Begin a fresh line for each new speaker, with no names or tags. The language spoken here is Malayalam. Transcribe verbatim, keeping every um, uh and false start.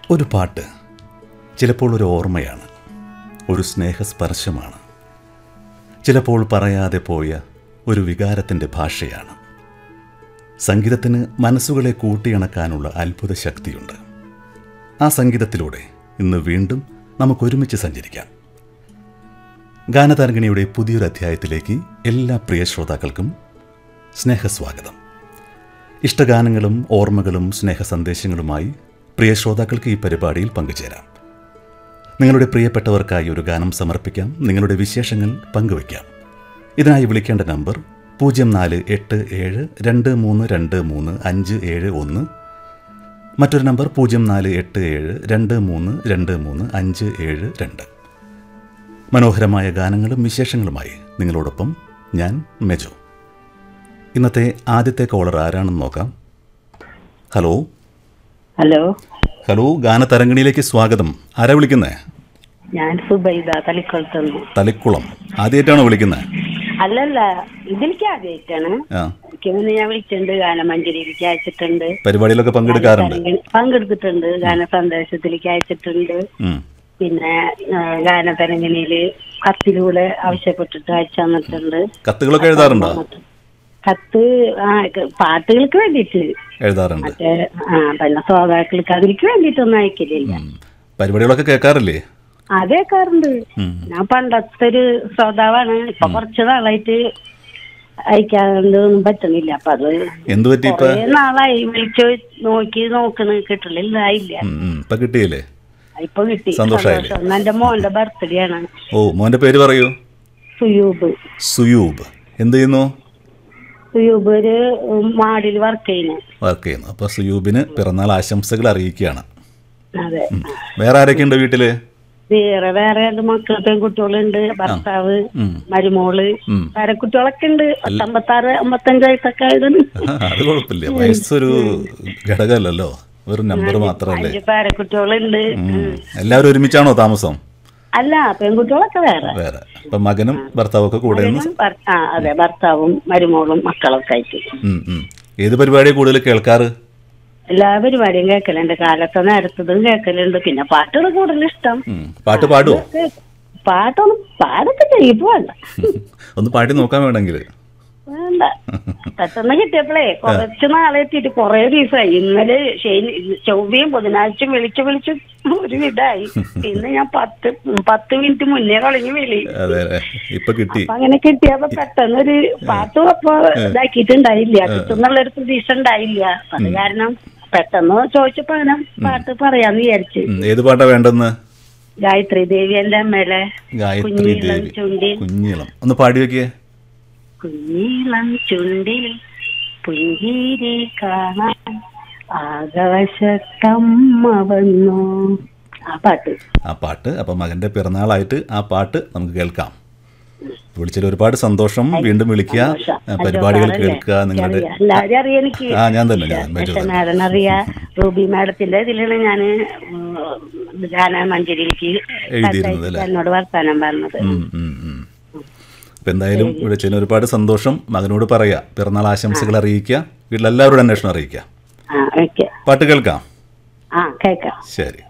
ഒരു പാട്ട് ചിലപ്പോൾ ഒരു ഓർമ്മയാണ്, ഒരു സ്നേഹസ്പർശമാണ്, ചിലപ്പോൾ പറയാതെ പോയ ഒരു വികാരത്തിൻ്റെ ഭാഷയാണ്. സംഗീതത്തിന് മനസ്സുകളെ കൂട്ടിയിണക്കാനുള്ള അത്ഭുത ശക്തിയുണ്ട്. ആ സംഗീതത്തിലൂടെ ഇന്ന് വീണ്ടും നമുക്കൊരുമിച്ച് സഞ്ചരിക്കാം. ഗാനതരംഗിണിയുടെ പുതിയൊരു അധ്യായത്തിലേക്ക് എല്ലാ പ്രിയ ശ്രോതാക്കൾക്കും സ്നേഹസ്വാഗതം. ഇഷ്ടഗാനങ്ങളും ഓർമ്മകളും സ്നേഹസന്ദേശങ്ങളുമായി പ്രിയ ശ്രോതാക്കൾക്ക് ഈ പരിപാടിയിൽ പങ്കുചേരാം. നിങ്ങളുടെ പ്രിയപ്പെട്ടവർക്കായി ഒരു ഗാനം സമർപ്പിക്കാം, നിങ്ങളുടെ വിശേഷങ്ങൾ പങ്കുവയ്ക്കാം. ഇതിനായി വിളിക്കേണ്ട നമ്പർ പൂജ്യം നാല് എട്ട് ഏഴ് രണ്ട് മൂന്ന് രണ്ട് മൂന്ന് അഞ്ച് ഏഴ് ഒന്ന്, മറ്റൊരു നമ്പർ പൂജ്യം നാല് എട്ട് ഏഴ് രണ്ട് മൂന്ന് രണ്ട് മൂന്ന് അഞ്ച് ഏഴ് രണ്ട്. മനോഹരമായ ഗാനങ്ങളും വിശേഷങ്ങളുമായി നിങ്ങളോടൊപ്പം ഞാൻ മെജോ. ഇന്നത്തെ ആദ്യത്തെ കോളർ ആരാണെന്ന് നോക്കാം. ഹലോ
ഹലോ
ഹലോ ഗാനതരംഗിണിയിലേക്ക് സ്വാഗതം. ആരാ വിളിക്കുന്നേ?
ഞാൻ സുബൈദ തളിക്കുളത്തുനിന്ന്.
തളിക്കുളം. ആദ്യമായിട്ടാണോ വിളിക്കുന്നത്?
അല്ലല്ല, ഇതിലേക്ക് ആദ്യമായിട്ടാണ്. മുന്നേ ഞാൻ വിളിച്ചിട്ടുണ്ട്, ഗാനമഞ്ജരിയിലേക്ക് അയച്ചിട്ടുണ്ട്,
പരിപാടിയിലൊക്കെ പങ്കെടുക്കാറുണ്ട്,
പങ്കെടുത്തിട്ടുണ്ട്, ഗാന സന്ദേശത്തിലേക്ക് അയച്ചിട്ടുണ്ട്. പിന്നെ ഗാനതരംഗിണിയില് കത്തിലൂടെ ആവശ്യപ്പെട്ടിട്ട് അയച്ചു തന്നിട്ടുണ്ട്.
കത്തുകളൊക്കെ എഴുതാറുണ്ടോ?
കത്ത് ആ പാട്ടുകൾക്ക് വേണ്ടിട്ട്
എഴുതാറുണ്ട്.
മറ്റേ ആ പിന്നെ ശ്രോതാക്കൾക്ക് അതിലേക്ക് വേണ്ടിട്ടൊന്നും അയക്കില്ല.
പരിപാടികളൊക്കെ കേൾക്കാറില്ലേ?
അത് കേൾക്കാറുണ്ട്. ഞാൻ പണ്ടത്തെ ഒരു ശ്രോതാവാണ്. ഇപ്പൊ കുറച്ച് നാളായിട്ട് അയക്കാതൊന്നും പറ്റുന്നില്ല. അപ്പൊ അത് കുറെ നാളായി വിളിച്ചു നോക്കി നോക്കണ്, കിട്ടലില്ലായില്ല.
ഇപ്പൊ കിട്ടിയില്ലേ?
ഇപ്പൊ കിട്ടി. സന്തോഷം. എന്റെ മോന്റെ ബർത്ത്ഡേ ആണ്.
ഓ, മോന്റെ പേര് പറയൂ.
സുയൂബ്.
സുയൂബ് എന്ത് ചെയ്യുന്നു?
സുയൂബ് ഒരു മാടിൽ വർക്ക് ചെയ്യുന്നു.
വർക്ക് ചെയ്യുന്നു. അപ്പൊ സുയൂബിന് പിറന്നാൾ ആശംസകൾ അറിയിക്കുകയാണ്.
അതെ.
വേറെ ആരൊക്കെയുണ്ട് വീട്ടില്?
വേറെ വേറെ രണ്ട് മക്കൾ, പെൺകുട്ടികളുണ്ട്, ഭർത്താവ്, മരുമോള്, പേരക്കുട്ടികളൊക്കെ ഉണ്ട്. പത്തമ്പത്താറ് അമ്പത്തഞ്ച് വയസ്സൊക്കെ ആയതാണ്.
അത് കുഴപ്പമില്ല, വയസ്സൊരു ഘടകമല്ലല്ലോ, ഒരു നമ്പർ മാത്രമല്ലേ.
പേരക്കുട്ടികളുണ്ട്.
എല്ലാവരും ഒരുമിച്ചാണോ താമസം?
അല്ല, പെൺകുട്ടികളൊക്കെ വേറെ
വേറെ. അപ്പൊ മകനും ഭർത്താവും ഒക്കെ കൂടെ?
അതെ, ഭർത്താവും മരുമോളും മക്കളൊക്കെ ആയിട്ട്.
ഏത് പരിപാടിയാണ് കൂടുതൽ കേൾക്കാറ്?
എല്ലാ പരിപാടിയും കേൾക്കലുണ്ട്. കാലത്തെ നേരത്തതും കേൾക്കലുണ്ട്. പിന്നെ പാട്ടുകൾ കൂടുതൽ ഇഷ്ടം.
പാട്ട് പാടുവോ?
പാട്ടൊന്നും പാടൊക്കെ ചെയ്യിപ്പോ വേണ്ട.
ഒന്ന് പാടി നോക്കാൻ വേണമെങ്കിൽ
വേണ്ട. പെട്ടെന്ന് കിട്ടിയപ്പോഴേ കുറച്ച് നാളെ എത്തിയിട്ട് കൊറേ ദിവസമായി. ഇന്നലെ ചൊവ്വയും ബുധനാഴ്ചയും വിളിച്ചു വിളിച്ചു ഒരു വിധായി. പിന്നെ ഞാൻ പത്ത് പത്ത് മിനിറ്റ് മുന്നേ കളഞ്ഞു വിളി.
ഇപ്പൊ കിട്ടി.
അങ്ങനെ കിട്ടിയപ്പോ പെട്ടെന്നൊരു പാട്ട് അപ്പൊ ഇതാക്കിയിട്ടുണ്ടായില്ല, കിട്ടുന്നുള്ളൊരു പ്രതീക്ഷ ഉണ്ടായില്ല. അത് കാരണം പെട്ടെന്ന് ചോദിച്ചപ്പോ അങ്ങനെ പാട്ട് പറയാന്ന് വിചാരിച്ചു.
ഏത് പാട്ടാ വേണ്ടെന്ന്?
ഗായത്രി ദേവി എന്റെ അമ്മയുടെ
ഗായത്രി ദേവി കുഞ്ഞിളം ഒന്ന് പാടി വെക്കേ.
കുഞ്ഞിളം ചുണ്ടിൽ പുഞ്ചിരി കാണാൻ ആകാശത്തമ്മ വന്നു. ആ പാട്ട്
ആ പാട്ട് അപ്പൊ മകന്റെ പിറന്നാളായിട്ട് ആ പാട്ട് നമുക്ക് കേൾക്കാം. വിളിച്ചതിൽ ഒരുപാട് സന്തോഷം. വീണ്ടും വിളിക്കുക, പരിപാടികൾ കേൾക്കുക. നിങ്ങളുടെ
എല്ലാവരും അറിയാം എനിക്ക്.
ആ ഞാൻ തന്നെ
മാഡം അറിയാ. റൂബി മാഡത്തിന്റെ ഇതിലാണ് ഞാൻ ഗാനമഞ്ജരിയിലേക്ക്
എഴുതിയിരുന്നത്,
എന്നോട് വർത്താനം പറഞ്ഞത്.
അപ്പം എന്തായാലും വിളിച്ചതിന് ഒരുപാട് സന്തോഷം. മകനോട് പറയാ പിറന്നാൾ ആശംസകൾ അറിയിക്കുക, വീട്ടിലെല്ലാവരോടും അന്വേഷണം അറിയിക്കുക. പാട്ട് കേൾക്കാം.
ശരി.